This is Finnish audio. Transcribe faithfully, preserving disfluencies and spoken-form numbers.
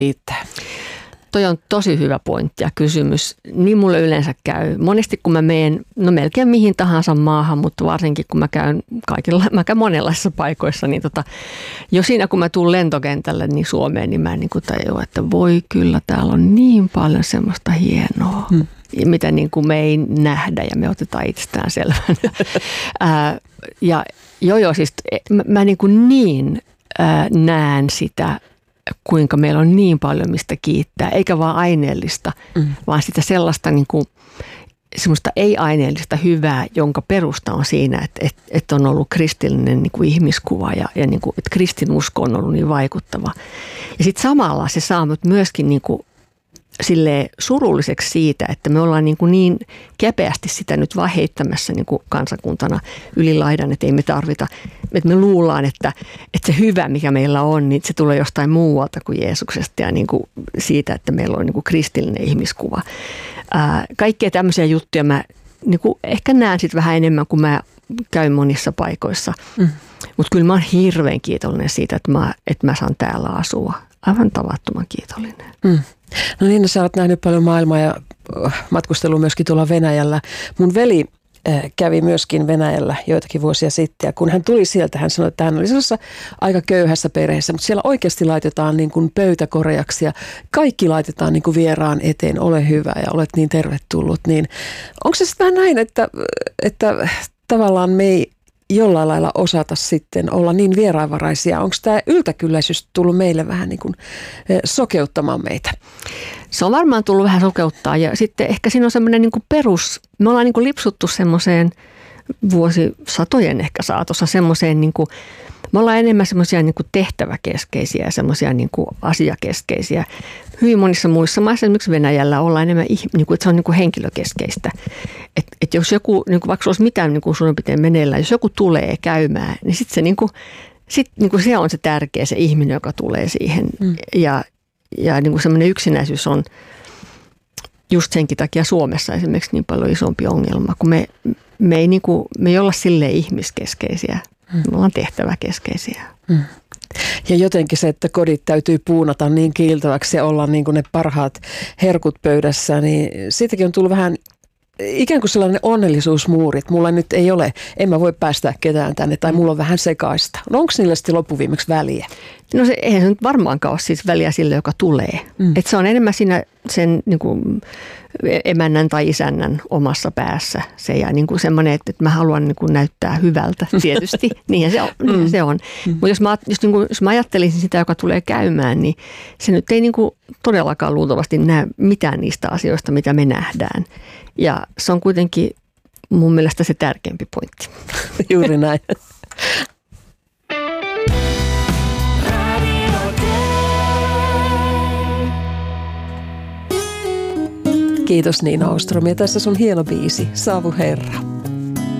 riittää? Toi on tosi hyvä pointti ja kysymys. Niin mulle yleensä käy. Monesti kun mä menen, no melkein mihin tahansa maahan, mutta varsinkin kun mä käyn kaikilla, mä käyn monenlaisissa paikoissa, niin tota, jo siinä kun mä tuun lentokentälle niin Suomeen, niin mä niin kuin tajun, että voi kyllä, täällä on niin paljon semmoista hienoa, hmm. mitä niin kuin me ei nähdä ja me otetaan itsestään selvänä. ja joo joo, siis mä, mä niin, kuin niin ää, näen sitä, kuinka meillä on niin paljon mistä kiittää, eikä vaan aineellista, mm. vaan sitä sellaista niin kuin, semmoista ei-aineellista hyvää, jonka perusta on siinä, että, että, että on ollut kristillinen niin kuin ihmiskuva ja, ja niin kuin, että kristinusko on ollut niin vaikuttava. Ja sitten samalla se saa mut myöskin niin kuin silleen surulliseksi siitä, että me ollaan niin, kuin niin kepeästi sitä nyt vaan heittämässä niin kuin kansakuntana yli laidan, että ei me tarvita, että me luullaan, että, että se hyvä, mikä meillä on, niin se tulee jostain muualta kuin Jeesuksesta ja niin kuin siitä, että meillä on niin kuin kristillinen ihmiskuva. Ää, kaikkea tämmöisiä juttuja mä niin kuin ehkä näen sitten vähän enemmän, kun mä käyn monissa paikoissa. Mm. Mutta kyllä mä oon hirveän kiitollinen siitä, että mä, että mä saan täällä asua. Aivan tavattoman kiitollinen. Mm. No niin, sä oot nähnyt paljon maailmaa ja matkustellut myöskin tuolla Venäjällä. Mun veli kävi myöskin Venäjällä joitakin vuosia sitten ja kun hän tuli sieltä, hän sanoi, että hän oli sellaisessa aika köyhässä perheessä, mutta siellä oikeasti laitetaan niin kuin pöytäkoreaksi ja kaikki laitetaan niin kuin vieraan eteen, ole hyvä ja olet niin tervetullut. Niin onko se sitten näin, että, että tavallaan me ei jollain lailla osata sitten olla niin vieraanvaraisia? Onko tämä yltäkylläisyys tullut meille vähän niin kuin sokeuttamaan meitä? Se on varmaan tullut vähän sokeuttaa ja sitten ehkä siinä on semmoinen niin kuin perus, me ollaan niin kuin lipsuttu semmoiseen vuosisatojen ehkä saatossa semmoiseen, niin kuin, me ollaan enemmän semmoisia niin kuin tehtäväkeskeisiä ja semmoisia niin kuin asiakeskeisiä. Hyvin monissa muissa maissa, esimerkiksi Venäjällä, ollaan enemmän, niin kuin, että se on niin kuin henkilökeskeistä. Että et jos joku, niin kuin, vaikka olisi mitään niin kuin suurin piirtein meneillään, jos joku tulee käymään, niin sitten se, niin kuin, sit, niin kuin se on se tärkeä, se ihminen, joka tulee siihen. Mm. Ja, ja niin kuin semmoinen yksinäisyys on just senkin takia Suomessa esimerkiksi niin paljon isompi ongelma, kun me, me, ei, niin kuin, me ei olla silleen ihmiskeskeisiä, mm. me ollaan tehtäväkeskeisiä. Mm. Ja jotenkin se, että kodit täytyy puunata niin kiiltäväksi ja olla niin kuin ne parhaat herkut pöydässä, niin siitäkin on tullut vähän ikään kuin sellainen onnellisuusmuuri, että mulla nyt ei ole, en mä voi päästää ketään tänne tai mulla on vähän sekaista. No onko niillä sitten loppuviimeksi väliä? No se, eihän se nyt varmaankaan ole siis väliä sille, joka tulee. Mm. Että se on enemmän siinä sen niin kuin emännän tai isännän omassa päässä. Se ja niin kuin semmoinen, että, että mä haluan niin kuin näyttää hyvältä tietysti. Niinhän se on. Mm. Se on. Mm. Mutta jos mä, jos, niin kuin, jos mä ajattelisin sitä, joka tulee käymään, niin se nyt ei niin kuin todellakaan luultavasti näe mitään niistä asioista, mitä me nähdään. Ja se on kuitenkin mun mielestä se tärkeämpi pointti. Juuri näin. Kiitos Niina Ostrom ja tässä sun hieno biisi, Saavu Herra.